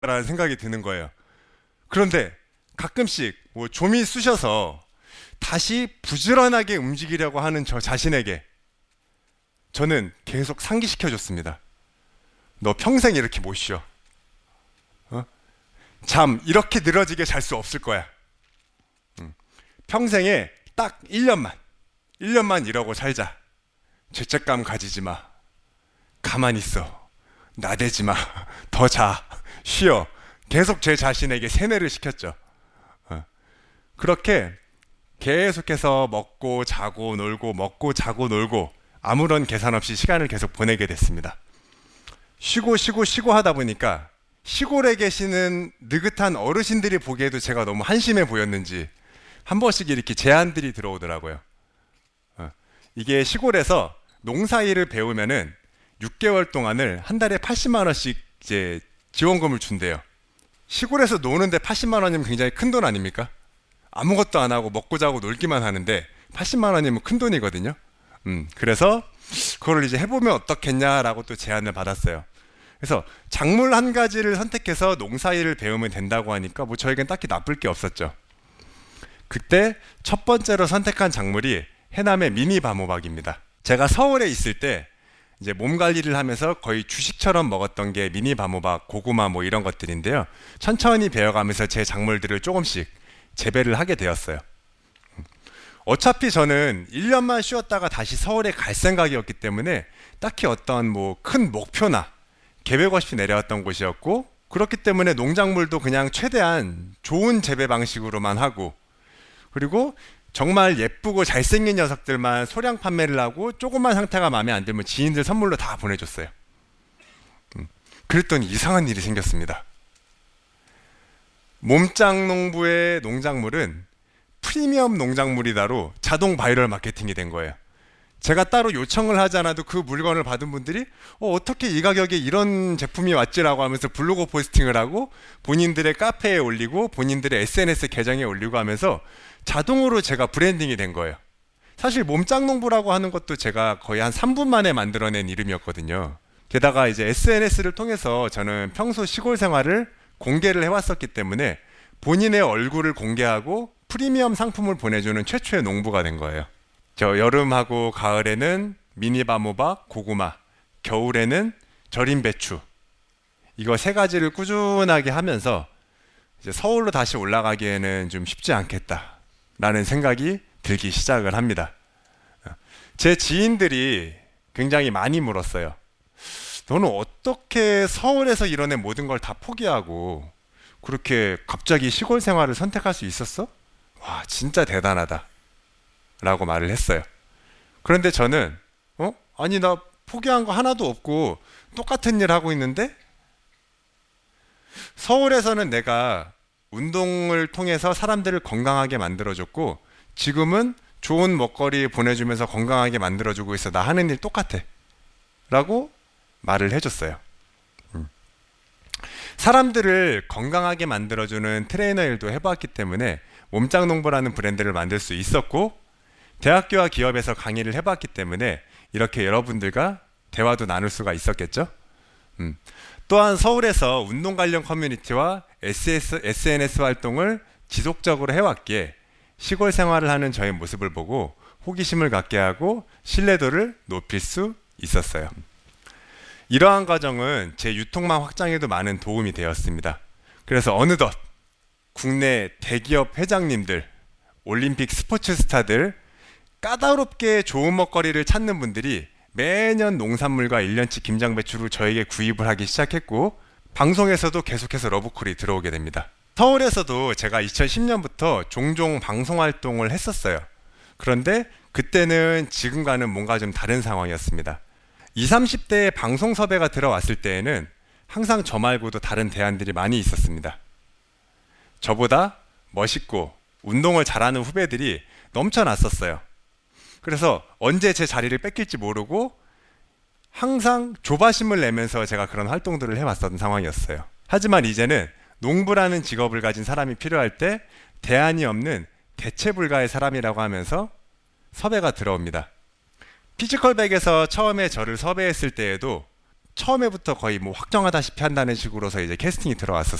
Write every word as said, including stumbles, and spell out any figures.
라는 생각이 드는 거예요. 그런데 가끔씩 뭐 좀이 쑤셔서 다시 부지런하게 움직이려고 하는 저 자신에게 저는 계속 상기시켜줬습니다. 너 평생 이렇게 못 쉬어. 어? 잠 이렇게 늘어지게 잘 수 없을 거야. 음. 평생에 딱 일 년만 일 년만 이러고 살자. 죄책감 가지지 마. 가만히 있어. 나대지 마. 더 자. 쉬어. 계속 제 자신에게 세뇌를 시켰죠. 어. 그렇게 계속해서 먹고 자고 놀고 먹고 자고 놀고 아무런 계산 없이 시간을 계속 보내게 됐습니다. 쉬고 쉬고 쉬고 하다 보니까 시골에 계시는 느긋한 어르신들이 보기에도 제가 너무 한심해 보였는지 한 번씩 이렇게 제안들이 들어오더라고요. 어. 이게 시골에서 농사일을 배우면은 육 개월 동안을 한 달에 팔십만 원씩 이제 지원금을 준대요. 시골에서 노는데 팔십만 원이면 굉장히 큰 돈 아닙니까? 아무것도 안 하고 먹고 자고 놀기만 하는데 팔십만 원이면 큰 돈이거든요. 음, 그래서 그걸 이제 해보면 어떻겠냐라고 또 제안을 받았어요. 그래서 작물 한 가지를 선택해서 농사일을 배우면 된다고 하니까 뭐 저에겐 딱히 나쁠 게 없었죠. 그때 첫 번째로 선택한 작물이 해남의 미니 바모박입니다. 제가 서울에 있을 때 이제 몸 관리를 하면서 거의 주식처럼 먹었던 게 미니 바모박, 고구마 뭐 이런 것들인데요. 천천히 배워가면서 제 작물들을 조금씩 재배를 하게 되었어요. 어차피 저는 일 년만 쉬었다가 다시 서울에 갈 생각이었기 때문에 딱히 어떤 뭐 큰 목표나 계획 없이 내려왔던 곳이었고, 그렇기 때문에 농작물도 그냥 최대한 좋은 재배 방식으로만 하고, 그리고 정말 예쁘고 잘생긴 녀석들만 소량 판매를 하고 조금만 상태가 마음에 안 들면 지인들 선물로 다 보내줬어요. 음, 그랬더니 이상한 일이 생겼습니다. 몸짱농부의 농작물은 프리미엄 농작물이다로 자동 바이럴 마케팅이 된 거예요. 제가 따로 요청을 하지 않아도 그 물건을 받은 분들이 어, 어떻게 이 가격에 이런 제품이 왔지라고 하면서 블로그 포스팅을 하고 본인들의 카페에 올리고 본인들의 에스엔에스 계정에 올리고 하면서 자동으로 제가 브랜딩이 된 거예요. 사실 몸짱농부라고 하는 것도 제가 거의 한 삼 분 만에 만들어낸 이름이었거든요. 게다가 이제 에스엔에스를 통해서 저는 평소 시골 생활을 공개를 해왔었기 때문에 본인의 얼굴을 공개하고 프리미엄 상품을 보내주는 최초의 농부가 된 거예요. 저 여름하고 가을에는 미니바모박, 고구마, 겨울에는 절임 배추, 이거 세 가지를 꾸준하게 하면서 이제 서울로 다시 올라가기에는 좀 쉽지 않겠다라는 생각이 들기 시작을 합니다. 제 지인들이 굉장히 많이 물었어요. 너는 어떻게 서울에서 이뤄낸 모든 걸 다 포기하고 그렇게 갑자기 시골 생활을 선택할 수 있었어? 와, 진짜 대단하다 라고 말을 했어요. 그런데 저는 어? 아니 나 포기한 거 하나도 없고 똑같은 일 하고 있는데, 서울에서는 내가 운동을 통해서 사람들을 건강하게 만들어줬고 지금은 좋은 먹거리 보내주면서 건강하게 만들어주고 있어. 나 하는 일 똑같아 라고 말을 해줬어요. 음. 사람들을 건강하게 만들어주는 트레이너 일도 해봤기 때문에 몸짱농부라는 브랜드를 만들 수 있었고, 대학교와 기업에서 강의를 해봤기 때문에 이렇게 여러분들과 대화도 나눌 수가 있었겠죠. 음. 또한 서울에서 운동 관련 커뮤니티와 에스엔에스 활동을 지속적으로 해왔기에 시골 생활을 하는 저의 모습을 보고 호기심을 갖게 하고 신뢰도를 높일 수 있었어요. 이러한 과정은 제 유통망 확장에도 많은 도움이 되었습니다. 그래서 어느덧 국내 대기업 회장님들, 올림픽 스포츠 스타들, 까다롭게 좋은 먹거리를 찾는 분들이 매년 농산물과 일 년치 김장배추를 저에게 구입을 하기 시작했고, 방송에서도 계속해서 러브콜이 들어오게 됩니다. 서울에서도 제가 이천십 년부터 종종 방송 활동을 했었어요. 그런데 그때는 지금과는 뭔가 좀 다른 상황이었습니다. 이십, 삼십 대의 방송 섭외가 들어왔을 때에는 항상 저 말고도 다른 대안들이 많이 있었습니다. 저보다 멋있고 운동을 잘하는 후배들이 넘쳐났었어요. 그래서 언제 제 자리를 뺏길지 모르고 항상 조바심을 내면서 제가 그런 활동들을 해왔었던 상황이었어요. 하지만 이제는 농부라는 직업을 가진 사람이 필요할 때 대안이 없는 대체 불가의 사람이라고 하면서 섭외가 들어옵니다. 피지컬백에서 처음에 저를 섭외했을 때에도 처음에부터 거의 뭐 확정하다시피 한다는 식으로서 이제 캐스팅이 들어왔었어요.